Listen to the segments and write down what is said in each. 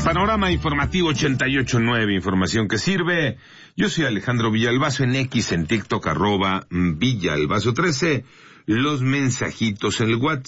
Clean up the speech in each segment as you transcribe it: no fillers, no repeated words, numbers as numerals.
Panorama Informativo 88.9, información que sirve. Yo soy Alejandro Villalbazo, en X, en TikTok, @Villalbazo13. Los mensajitos, el WhatsApp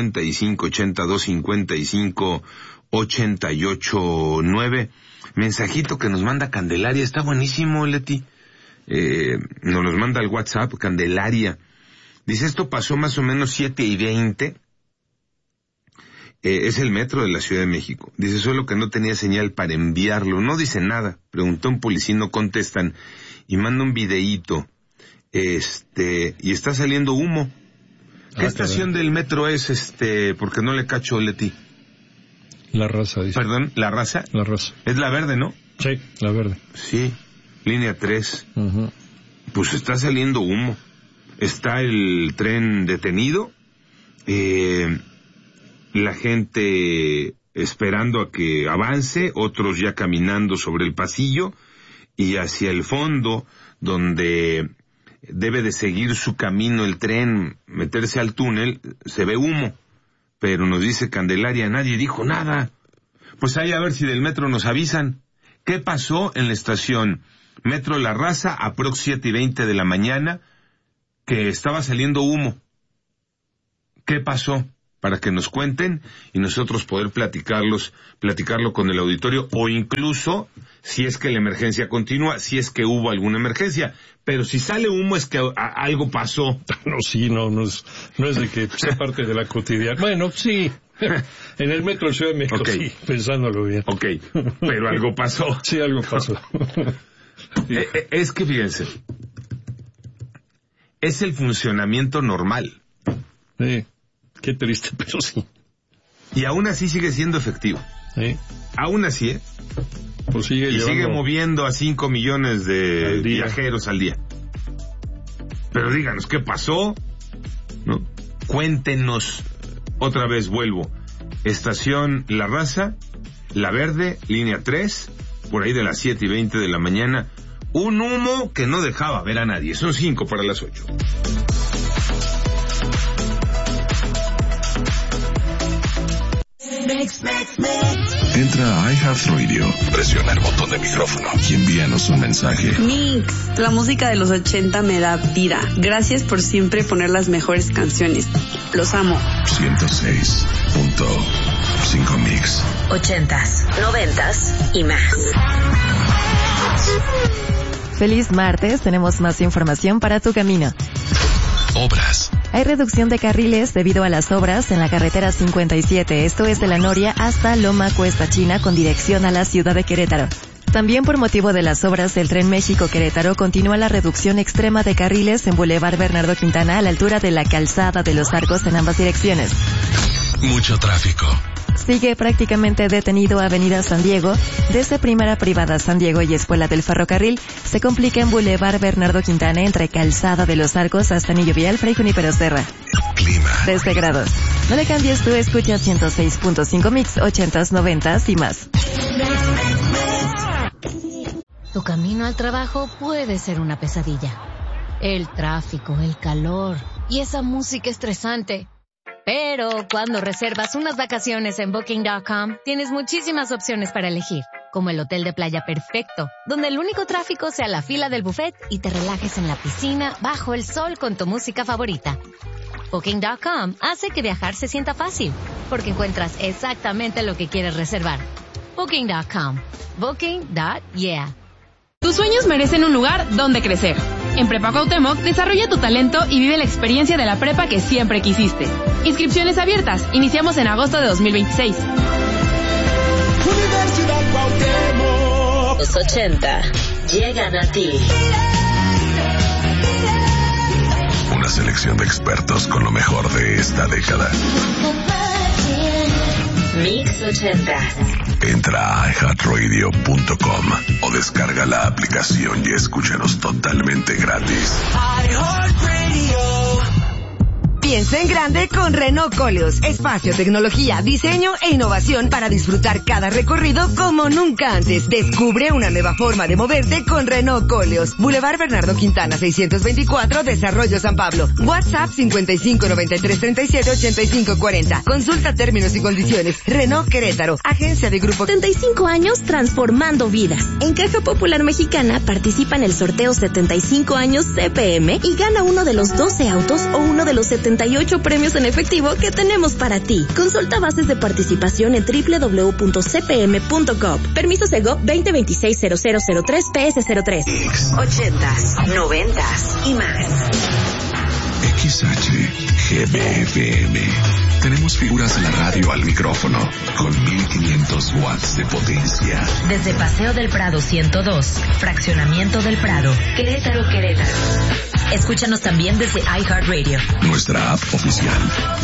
5582558889. Mensajito que nos manda Candelaria, está buenísimo, Leti. Nos manda al WhatsApp Candelaria. Dice, esto pasó más o menos 7:20. Es el metro de la Ciudad de México. Dice, solo que no tenía señal para enviarlo. No dice nada. Preguntó un policía, no contestan. Y manda un videíto. Y está saliendo humo. ¿Qué estación del metro es, porque no le cacho, Leti? La Raza, dice. Perdón, ¿La Raza? La Raza. Es la verde, ¿no? Sí, la verde. Sí, línea 3. Uh-huh. Pues está saliendo humo. Está el tren detenido. La gente esperando a que avance, otros ya caminando sobre el pasillo, y hacia el fondo, donde debe de seguir su camino el tren, meterse al túnel, se ve humo. Pero nos dice Candelaria, nadie dijo nada. Pues ahí a ver si del metro nos avisan. ¿Qué pasó en la estación Metro La Raza, aprox 7:20 de la mañana, que estaba saliendo humo? ¿Qué pasó? Para que nos cuenten y nosotros poder platicarlo con el auditorio, o incluso, si es que la emergencia continúa, si es que hubo alguna emergencia. Pero si sale humo es que algo pasó. No, sí, no es de que sea parte de la cotidiana. Bueno, sí, en el metro de Ciudad de México, okay. Sí, pensándolo bien. Ok, pero algo pasó. Sí, algo pasó. Es que fíjense, es el funcionamiento normal. Sí. Qué triste, pero sí. Y aún así sigue siendo efectivo. ¿Sí? Aún así, Pues sigue moviendo a 5 millones de viajeros al día. Pero díganos, ¿qué pasó? ¿No? Cuéntenos. Otra vez vuelvo. Estación La Raza, La Verde, línea 3, por ahí de las 7:20 de la mañana. Un humo que no dejaba ver a nadie. Son 5 para las 8. Entra a iHeartRadio, presiona el botón de micrófono y envíanos un mensaje. Mix, la música de los 80 me da vida. Gracias por siempre poner las mejores canciones. Los amo. 106.5 Mix. 80s, 90s y más. Feliz martes, tenemos más información para tu camino. Obras. Hay reducción de carriles debido a las obras en la carretera 57, esto es de La Noria hasta Loma Cuesta China con dirección a la ciudad de Querétaro. También por motivo de las obras del Tren México-Querétaro continúa la reducción extrema de carriles en Boulevard Bernardo Quintana a la altura de la Calzada de los Arcos en ambas direcciones. Mucho tráfico. Sigue prácticamente detenido Avenida San Diego, desde Primera Privada San Diego y Escuela del Ferrocarril, se complica en Boulevard Bernardo Quintana entre Calzada de los Arcos hasta Anillo Vial, Fray Junípero Serra. Clima. 13 grados. No le cambies, tú escuchas 106.5 Mix, 80s, 90s y más. Tu camino al trabajo puede ser una pesadilla. El tráfico, el calor y esa música estresante. Pero cuando reservas unas vacaciones en Booking.com, tienes muchísimas opciones para elegir, como el hotel de playa perfecto, donde el único tráfico sea la fila del buffet y te relajes en la piscina bajo el sol con tu música favorita. Booking.com hace que viajar se sienta fácil, porque encuentras exactamente lo que quieres reservar. Booking.com. Booking.yeah. Tus sueños merecen un lugar donde crecer. En Prepa Cuauhtémoc, desarrolla tu talento y vive la experiencia de la prepa que siempre quisiste. Inscripciones abiertas. Iniciamos en agosto de 2026. Universidad Cuauhtémoc. Los 80 llegan a ti. Una selección de expertos con lo mejor de esta década. Mix 80. Entra a iHeartRadio.com o descarga la aplicación y escúchanos totalmente gratis. iHeartRadio. Piensa en grande con Renault Koleos. Espacio, tecnología, diseño e innovación para disfrutar cada recorrido como nunca antes. Descubre una nueva forma de moverte con Renault Koleos. Boulevard Bernardo Quintana 624, Desarrollo San Pablo. WhatsApp 5593378540. Consulta términos y condiciones. Renault Querétaro, agencia de Grupo 75 años transformando vidas. En Caja Popular Mexicana participa en el sorteo 75 años CPM y gana uno de los 12 autos o uno de los 78 premios en efectivo que tenemos para ti. Consulta bases de participación en www.cpm.gov. Permiso Segov 2026-0003 PS03. 80s, 90s y más. XHGBFM. Tenemos figuras de la radio al micrófono con 1500 watts de potencia. Desde Paseo del Prado 102, Fraccionamiento del Prado, Querétaro. Escúchanos también desde iHeartRadio. Nuestra app oficial.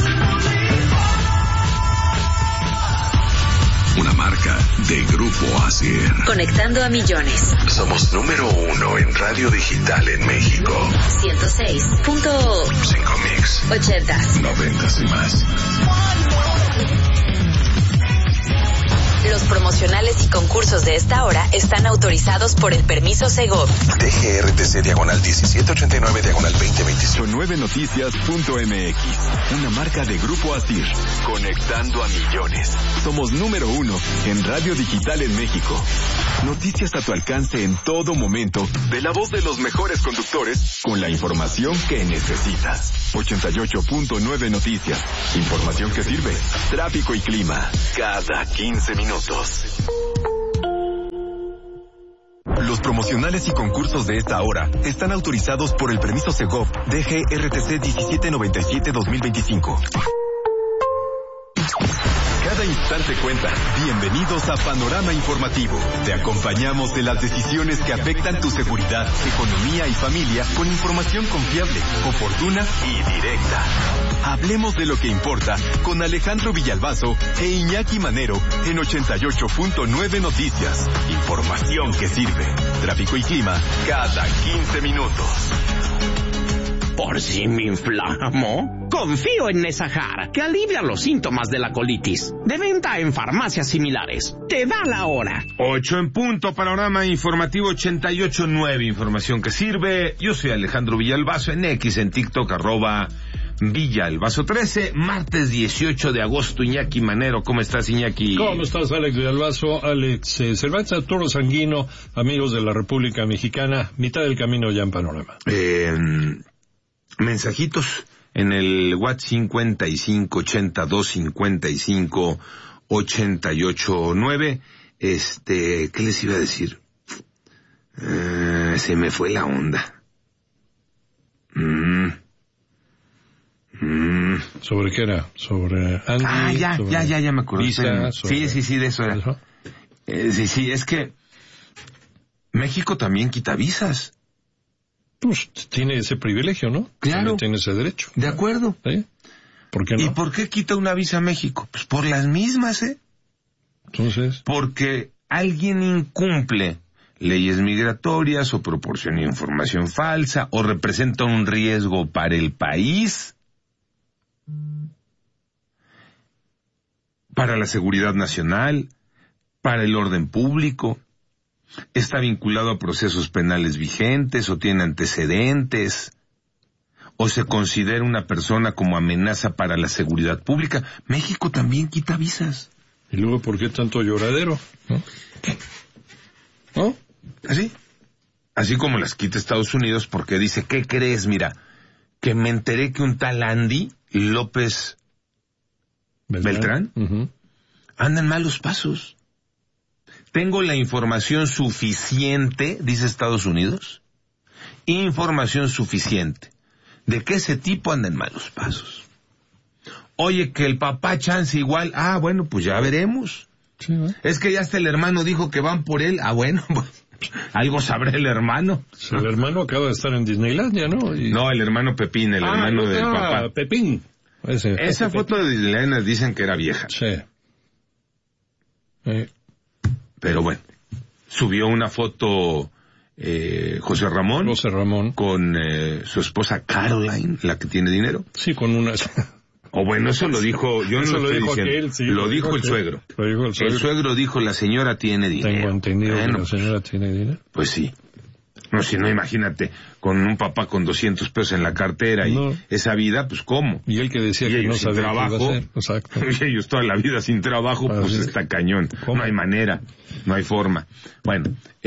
Una marca de Grupo ASIR. Conectando a millones. Somos número 1 en radio digital en México. 106.5 mix. 80s. 90s y más. Los promocionales y concursos de esta hora están autorizados por el permiso Segov. DGRTC /2025. 9noticias.mx. Una marca de Grupo ASIR. Conectando a millones. Somos número 1 en radio digital en México. Noticias a tu alcance en todo momento, de la voz de los mejores conductores, con la información que necesitas. 88.9 Noticias. Información que sirve. Tráfico y clima. Cada 15 minutos. Los promocionales y concursos de esta hora están autorizados por el permiso Segov DGRTC 1797-2025. Cada instante cuenta. Bienvenidos a Panorama Informativo. Te acompañamos en las decisiones que afectan tu seguridad, economía y familia con información confiable, oportuna y directa. Hablemos de lo que importa con Alejandro Villalbazo e Iñaki Manero en 88.9 Noticias. Información que sirve. Tráfico y clima cada 15 minutos. ¿Por si me inflamo? Confío en Nesahar, que alivia los síntomas de la colitis. De venta en farmacias similares. Te da la hora. 8 en punto, Panorama Informativo 88.9, información que sirve. Yo soy Alejandro Villalbazo, en X, en TikTok, @Villalbazo13, martes 18 de agosto. Iñaki Manero, ¿cómo estás, Iñaki? ¿Cómo estás, Alex Villalbazo? Alex Cervantes, Arturo Sanguino, amigos de la República Mexicana, mitad del camino ya en Panorama. Mensajitos en el WhatsApp 55 82 55 88 ¿qué les iba a decir? Se me fue la onda. ¿Sobre qué era? ¿Sobre Andy? Ya me acordé. Visa, sí, de eso era. Sí, es que México también quita visas. Pues tiene ese privilegio, ¿no? Claro. Tiene ese derecho. De acuerdo. ¿Sí? ¿Por qué no? ¿Y por qué quita una visa a México? Pues por las mismas, Entonces. Porque alguien incumple leyes migratorias o proporciona información falsa o representa un riesgo para el país, para la seguridad nacional, para el orden público. Está vinculado a procesos penales vigentes o tiene antecedentes, o se considera una persona como amenaza para la seguridad pública. México también quita visas. ¿Y luego por qué tanto lloradero? ¿No? Así como las quita Estados Unidos, porque dice, ¿qué crees? Mira, que me enteré que un tal Andy López Beltrán anda en malos pasos. Tengo la información suficiente, dice Estados Unidos, información suficiente de que ese tipo anda en malos pasos. Oye, que el papá chance igual, bueno, pues ya veremos. Sí, ¿no? Es que ya hasta el hermano dijo que van por él, bueno, pues, algo sabrá el hermano. El hermano acaba de estar en Disneylandia, ¿no? No, el hermano Pepín, el hermano del papá. Pepín. Esa foto de Disneylandia dicen que era vieja. Sí. Pero bueno, subió una foto José Ramón, con su esposa Caroline, la que tiene dinero. Sí, con una... O bueno, eso lo dijo, yo no lo estoy diciendo, aquel, sí, lo dijo el suegro. El suegro dijo, la señora tiene dinero. Tengo entendido que la señora tiene dinero. Pues sí. No, si no, imagínate, con un papá con 200 pesos en la cartera y esa vida, pues ¿cómo? Y él que decía que no sabía trabajo, qué iba a hacer. Exacto. Y ellos toda la vida sin trabajo, pues está cañón. ¿Cómo? No hay manera, no hay forma. Bueno,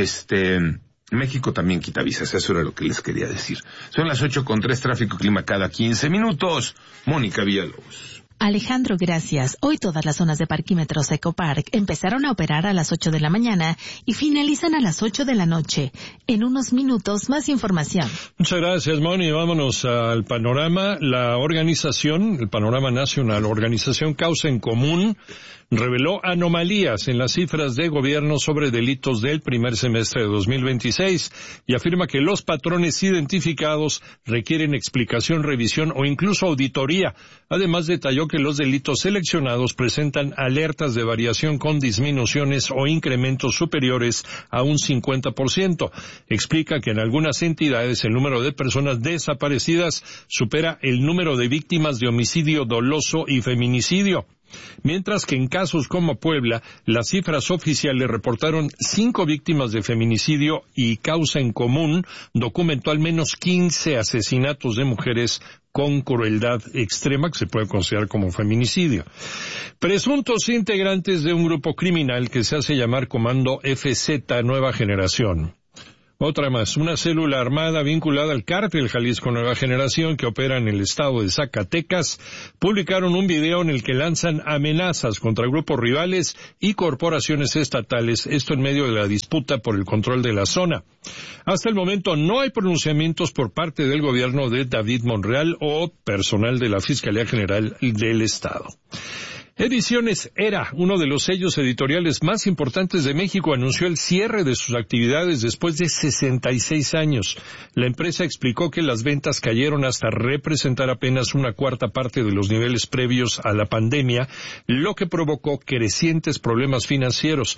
México también quita visas, eso era lo que les quería decir. Son las 8:03, tráfico y clima cada 15 minutos. Mónica Villalobos. Alejandro, gracias. Hoy todas las zonas de parquímetros Ecopark empezaron a operar a las 8 de la mañana y finalizan a las 8 de la noche. En unos minutos, más información. Muchas gracias, Moni. Vámonos al panorama. La organización, el Panorama Nacional, Organización Causa en Común, reveló anomalías en las cifras de gobierno sobre delitos del primer semestre de 2026 y afirma que los patrones identificados requieren explicación, revisión o incluso auditoría. Además, detalló que los delitos seleccionados presentan alertas de variación con disminuciones o incrementos superiores a un 50%. Explica que en algunas entidades el número de personas desaparecidas supera el número de víctimas de homicidio doloso y feminicidio. Mientras que en casos como Puebla, las cifras oficiales reportaron 5 víctimas de feminicidio y Causa en Común documentó al menos 15 asesinatos de mujeres con crueldad extrema, que se puede considerar como feminicidio. Presuntos integrantes de un grupo criminal que se hace llamar Comando FZ Nueva Generación. Otra más, una célula armada vinculada al cártel Jalisco Nueva Generación que opera en el estado de Zacatecas, publicaron un video en el que lanzan amenazas contra grupos rivales y corporaciones estatales, esto en medio de la disputa por el control de la zona. Hasta el momento no hay pronunciamientos por parte del gobierno de David Monreal o personal de la Fiscalía General del Estado. Ediciones Era, uno de los sellos editoriales más importantes de México, anunció el cierre de sus actividades después de 66 años. La empresa explicó que las ventas cayeron hasta representar apenas una cuarta parte de los niveles previos a la pandemia, lo que provocó crecientes problemas financieros.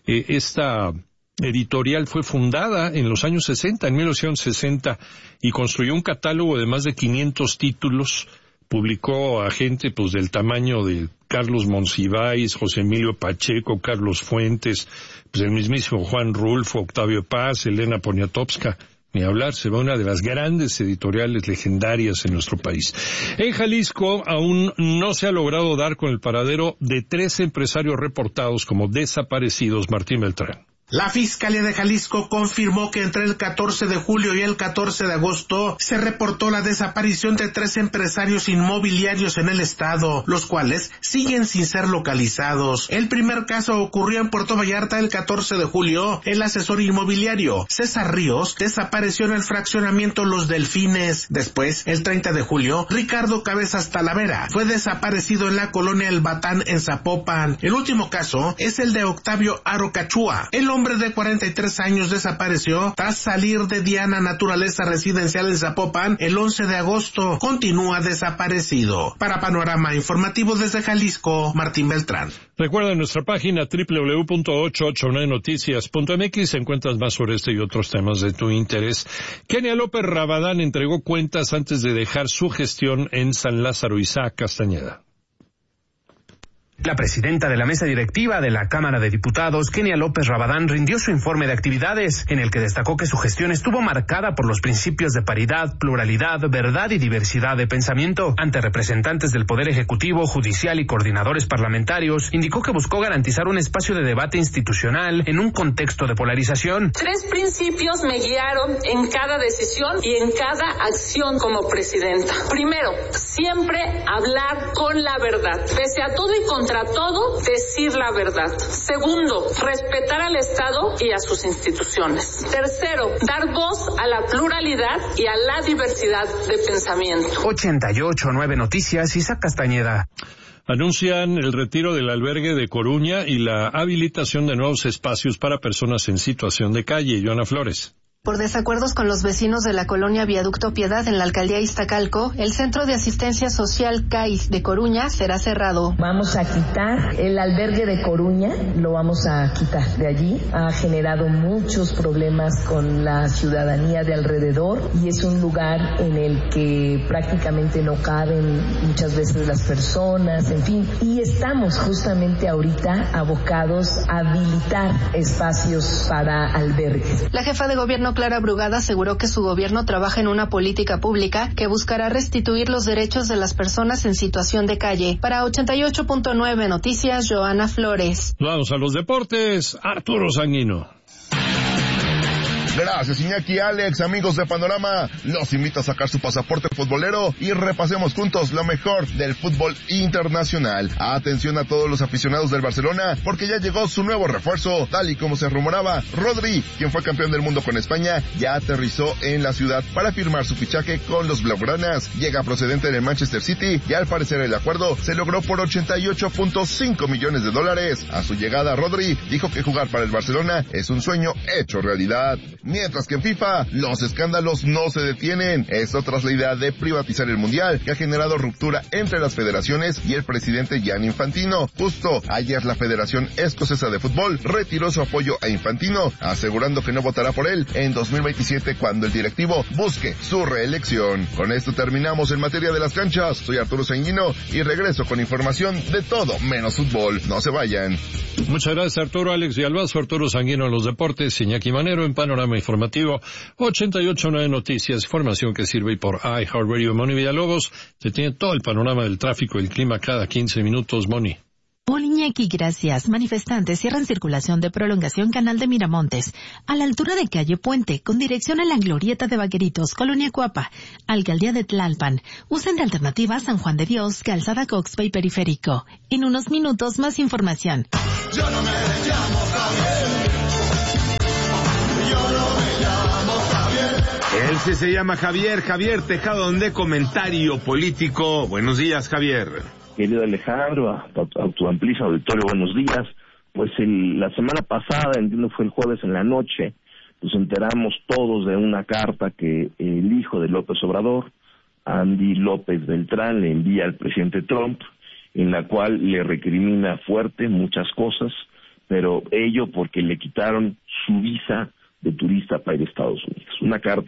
Esta editorial fue fundada en los años 60, en 1960, y construyó un catálogo de más de 500 títulos. Publicó a gente pues del tamaño de Carlos Monsiváis, José Emilio Pacheco, Carlos Fuentes, pues el mismísimo Juan Rulfo, Octavio Paz, Elena Poniatowska. Ni hablar, se va una de las grandes editoriales legendarias en nuestro país. En Jalisco aún no se ha logrado dar con el paradero de 3 empresarios reportados como desaparecidos. Martín Beltrán. La Fiscalía de Jalisco confirmó que entre el 14 de julio y el 14 de agosto se reportó la desaparición de 3 empresarios inmobiliarios en el estado, los cuales siguen sin ser localizados. El primer caso ocurrió en Puerto Vallarta el 14 de julio. El asesor inmobiliario César Ríos desapareció en el fraccionamiento Los Delfines. Después, el 30 de julio, Ricardo Cabezas Talavera fue desaparecido en la colonia El Batán en Zapopan. El último caso es el de Octavio Arocachúa. El hombre de 43 años desapareció tras salir de Diana Naturaleza Residencial en Zapopan el 11 de agosto. Continúa desaparecido. Para Panorama Informativo desde Jalisco, Martín Beltrán. Recuerda nuestra página www.889noticias.mx, encuentras más sobre este y otros temas de tu interés. Kenia López Rabadán entregó cuentas antes de dejar su gestión en San Lázaro Isaac Castañeda. La presidenta de la mesa directiva de la Cámara de Diputados, Kenia López Rabadán, rindió su informe de actividades, en el que destacó que su gestión estuvo marcada por los principios de paridad, pluralidad, verdad y diversidad de pensamiento. Ante representantes del Poder Ejecutivo, Judicial y coordinadores parlamentarios, indicó que buscó garantizar un espacio de debate institucional en un contexto de polarización. 3 principios me guiaron en cada decisión y en cada acción como presidenta. Primero, siempre hablar con la verdad. Pese a todo y contra todo, decir la verdad. Segundo, respetar al Estado y a sus instituciones. Tercero, dar voz a la pluralidad y a la diversidad de pensamiento. 88.9 Noticias, Isaac Castañeda. Anuncian el retiro del albergue de Coruña y la habilitación de nuevos espacios para personas en situación de calle. Joana Flores. Por desacuerdos con los vecinos de la colonia Viaducto Piedad en la alcaldía Iztacalco, el Centro de Asistencia Social CAIS de Coruña será cerrado. Vamos a quitar el albergue de Coruña, lo vamos a quitar de allí. Ha generado muchos problemas con la ciudadanía de alrededor y es un lugar en el que prácticamente no caben muchas veces las personas, en fin. Y estamos justamente ahorita abocados a habilitar espacios para albergues. La jefa de gobierno Clara Brugada aseguró que su gobierno trabaja en una política pública que buscará restituir los derechos de las personas en situación de calle. Para 88.9 Noticias, Joana Flores. Vamos a los deportes, Arturo Sanguino. Gracias, Iñaki, Alex, amigos de Panorama. Los invito a sacar su pasaporte futbolero y repasemos juntos lo mejor del fútbol internacional. Atención a todos los aficionados del Barcelona, porque ya llegó su nuevo refuerzo, tal y como se rumoraba. Rodri, quien fue campeón del mundo con España, ya aterrizó en la ciudad para firmar su fichaje con los blaugranas. Llega procedente del Manchester City y al parecer el acuerdo se logró por $88.5 millones. A su llegada, Rodri dijo que jugar para el Barcelona es un sueño hecho realidad. Mientras que en FIFA, los escándalos no se detienen. Esto tras la idea de privatizar el Mundial, que ha generado ruptura entre las federaciones y el presidente Gianni Infantino. Justo ayer la Federación Escocesa de Fútbol retiró su apoyo a Infantino, asegurando que no votará por él en 2027 cuando el directivo busque su reelección. Con esto terminamos en materia de las canchas. Soy Arturo Sanguino y regreso con información de todo menos fútbol. No se vayan. Muchas gracias, Arturo. Alex Villalbazo, Arturo Sanguino en los deportes, Iñaki Manero en Panorama Informativo 88.9 Noticias, información que sirve por iHeartRadio. Moni Villalobos se tiene todo el panorama del tráfico y el clima cada 15 minutos, Moni. Iñaki, gracias. Manifestantes cierran circulación de prolongación Canal de Miramontes, a la altura de calle Puente, con dirección a la Glorieta de Vaqueritos, Colonia Cuapa, Alcaldía de Tlalpan. Usan de alternativa San Juan de Dios, Calzada Coxpa y Periférico. En unos minutos más información. Yo no me llamo Javier. Yo no me llamo Javier. Él sí se llama Javier Tejado de Comentario Político. Buenos días, Javier. Querido Alejandro, a tu amplísimo auditorio, buenos días. Pues la semana pasada, entiendo fue el jueves en la noche, nos enteramos todos de una carta que el hijo de López Obrador, Andy López Beltrán, le envía al presidente Trump, en la cual le recrimina fuerte muchas cosas, pero ello porque le quitaron su visa de turista para ir a Estados Unidos. Una carta